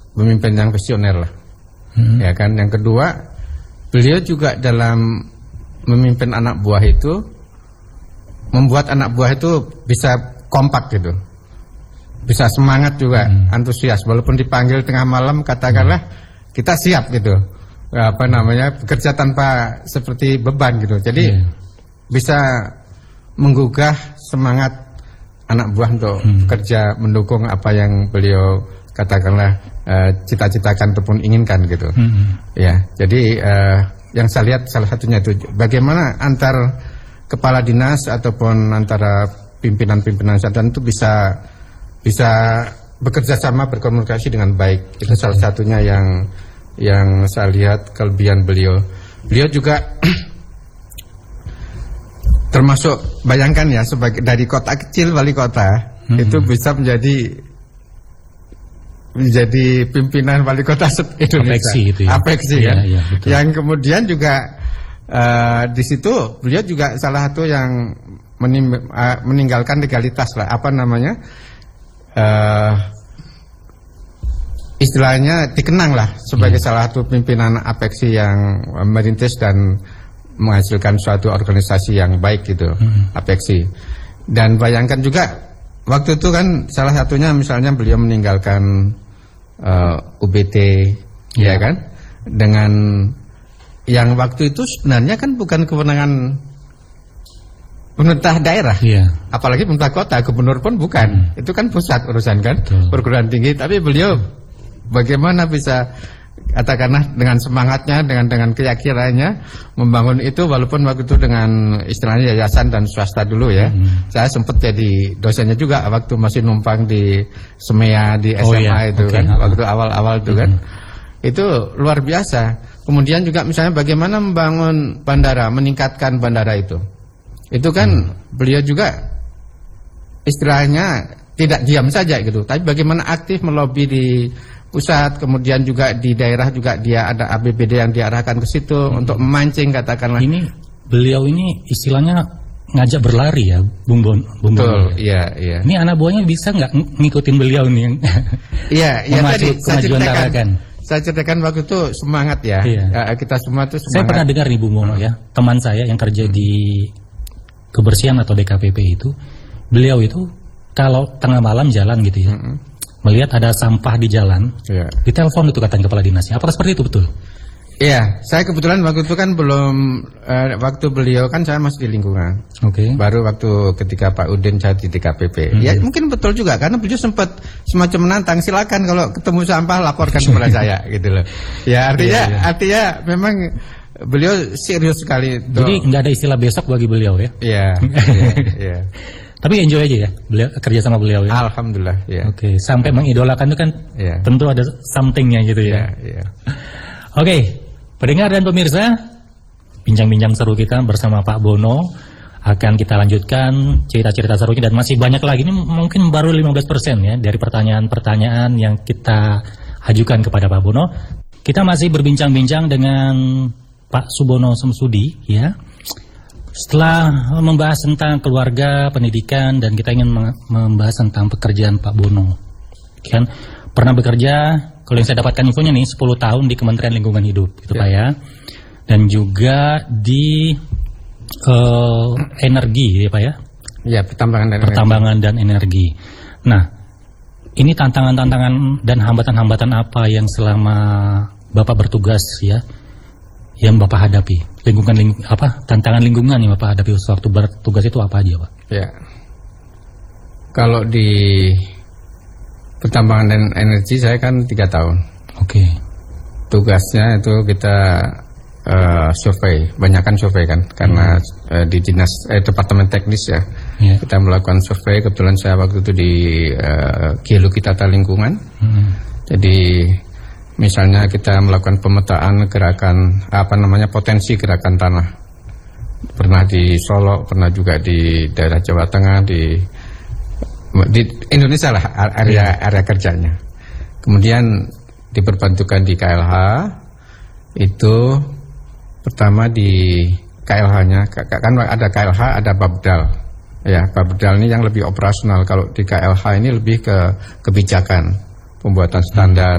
pemimpin yang visioner lah. Ya kan. Yang kedua, beliau juga dalam memimpin anak buah itu membuat anak buah itu bisa kompak gitu. Bisa semangat juga, antusias walaupun dipanggil tengah malam katakanlah kita siap gitu. Bekerja tanpa seperti beban gitu. Jadi bisa menggugah semangat anak buah untuk bekerja mendukung apa yang beliau katakanlah cita-citakan ataupun inginkan gitu. Ya, jadi yang saya lihat salah satunya itu bagaimana antar kepala dinas ataupun antara pimpinan-pimpinan dan itu bisa bekerja sama, berkomunikasi dengan baik. Itu salah satunya yang saya lihat kelebihan beliau. Beliau juga termasuk, bayangkan ya, sebagai dari kota kecil, wali kota itu bisa menjadi pimpinan wali kota Indonesia. Apeksi kan. Ya, yang kemudian juga di situ beliau juga salah satu yang meninggalkan legalitas lah, istilahnya dikenang lah sebagai salah satu pimpinan Apeksi yang merintis dan menghasilkan suatu organisasi yang baik gitu, Apeksi. Dan bayangkan juga waktu itu kan salah satunya misalnya beliau meninggalkan UBT, ya kan, dengan yang waktu itu sebenarnya kan bukan kewenangan pemerintah daerah, apalagi pemerintah kota, gubernur pun bukan, itu kan pusat urusan kan, perguruan tinggi. Tapi beliau bagaimana bisa katakanlah dengan semangatnya, dengan keyakinannya membangun itu, walaupun waktu itu dengan istilahnya yayasan dan swasta dulu ya. Saya sempat jadi dosennya juga waktu masih numpang di SEMEA di SMA itu kan, waktu awal-awal itu kan. Itu luar biasa. Kemudian juga misalnya bagaimana membangun bandara, meningkatkan bandara itu. Itu kan beliau juga istilahnya tidak diam saja gitu, tapi bagaimana aktif melobi di pusat, kemudian juga di daerah juga dia ada APBD yang diarahkan ke situ untuk memancing katakanlah. Ini beliau ini istilahnya ngajak berlari ya, Bung Bon. Betul, iya. Ini anak buahnya bisa nggak ngikutin beliau nih? Iya, tadi saya ceritakan waktu itu semangat ya. Kita semua tuh semangat. Saya pernah dengar nih Bung Bono ya, teman saya yang kerja di kebersihan atau DKPP itu, beliau itu kalau tengah malam jalan gitu ya, melihat ada sampah di jalan, ditelepon itu katanya kepala dinasnya. Apakah seperti itu betul? Iya, saya kebetulan waktu itu kan belum, waktu beliau kan saya masih di lingkungan. Baru waktu ketika Pak Udin saya di DKPP. Ya mungkin betul juga, karena beliau sempat semacam menantang, silakan kalau ketemu sampah laporkan kepada saya gitu loh. Ya artinya memang beliau serius sekali. Jadi nggak ada istilah besok bagi beliau ya? Iya. Tapi enjoy aja ya kerja sama beliau ya. Alhamdulillah ya. Sampai mengidolakan itu kan tentu ada somethingnya gitu ya. Pendengar dan pemirsa, bincang-bincang seru kita bersama Pak Bono akan kita lanjutkan cerita-cerita serunya dan masih banyak lagi. Ini mungkin baru 15% ya dari pertanyaan-pertanyaan yang kita ajukan kepada Pak Bono. Kita masih berbincang-bincang dengan Pak Subono Semsudi ya. Setelah membahas tentang keluarga, pendidikan, dan kita ingin membahas tentang pekerjaan Pak Bono. Kan pernah bekerja, kalau yang saya dapatkan infonya nih 10 tahun di Kementerian Lingkungan Hidup gitu Pak ya. Dan juga di energi ya Pak ya. Ya, pertambangan dan energi. Nah, ini tantangan-tantangan dan hambatan-hambatan apa yang selama Bapak bertugas ya, yang Bapak hadapi? Tantangan lingkungan yang Bapak hadapi waktu bertugas itu apa aja Pak? Ya, kalau di pertambangan dan energi saya kan 3 tahun. Tugasnya itu kita survei, banyakkan survei kan, karena di dinas departemen teknis ya, kita melakukan survei. Kebetulan saya waktu itu di geologi tata lingkungan. Jadi misalnya kita melakukan pemetaan gerakan potensi gerakan tanah. Pernah di Solo, pernah juga di daerah Jawa Tengah, di Indonesia lah area kerjanya. Kemudian diperbantukan di KLH. Itu pertama di KLH-nya kan ada KLH, ada Babdal. Ya, Babdal ini yang lebih operasional. Kalau di KLH ini lebih ke kebijakan, pembuatan standar